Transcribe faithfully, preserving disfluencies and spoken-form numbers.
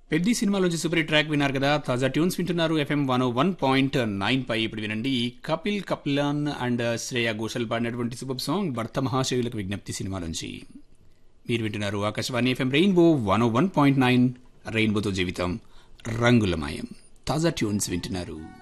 Peddi సినిమాలోంచి super hit track విన్నారు కదా. తాజా ట్యూన్స్ వింటున్నారు ఎఫ్ఎం వన్ ఓ వన్ పాయింట్ నైన్ పై. ఇప్పుడు వినండి కపిల్ కపిలాన్ అండ్ శ్రేయా ఘోషల్ పాడినటువంటి సూపర్ సాంగ్ భర్త మహాశయులకు విజ్ఞప్తి సినిమా నుంచి. మీరు వింటున్నారు ఆకాశవాణి ఎఫ్ఎం రెయిన్బో వన్ ఓ వన్ పాయింట్ నైన్. రెయిన్బోతో జీవితం రంగులమయం. తాజా ట్యూన్స్ వింటున్నారు.